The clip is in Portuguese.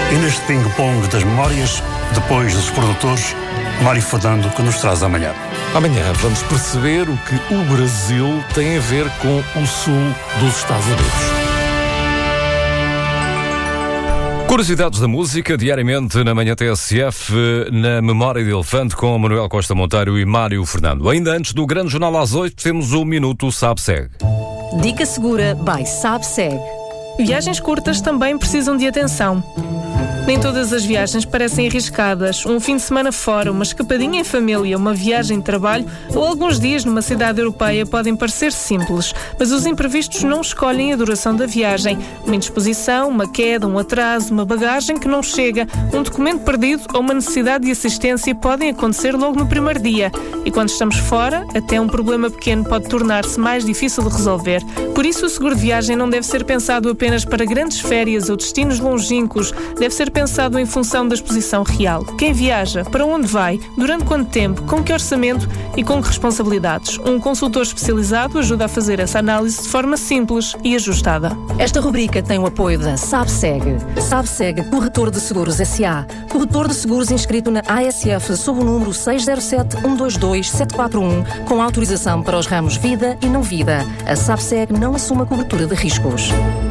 E neste ping-pong das memórias, depois dos produtores, Mário Fernando, que nos traz amanhã. Amanhã vamos perceber o que o Brasil tem a ver com o sul dos Estados Unidos. Curiosidades da música, diariamente na Manhã TSF, na Memória de Elefante, com Manuel Costa Monteiro e Mário Fernando. Ainda antes do Grande Jornal às 8, temos o Minuto Sabe-Segue. Dica segura by Sabe-Segue. Viagens curtas também precisam de atenção. Nem todas as viagens parecem arriscadas. Um fim de semana fora, uma escapadinha em família, uma viagem de trabalho ou alguns dias numa cidade europeia podem parecer simples, mas os imprevistos não escolhem a duração da viagem. Uma indisposição, uma queda, um atraso, uma bagagem que não chega, um documento perdido ou uma necessidade de assistência podem acontecer logo no primeiro dia. E quando estamos fora, até um problema pequeno pode tornar-se mais difícil de resolver. Por isso, o seguro de viagem não deve ser pensado apenas para grandes férias ou destinos longínquos, deve ser pensado em função da exposição real. Quem viaja, para onde vai, durante quanto tempo, com que orçamento e com que responsabilidades. Um consultor especializado ajuda a fazer essa análise de forma simples e ajustada. Esta rubrica tem o apoio da Sabe-Segue. Sabe-Segue, Corretor de Seguros S.A. Corretor de seguros inscrito na ASF sob o número 607-122-741, com autorização para os ramos vida e não vida. A Sabe-Segue não assume a cobertura de riscos.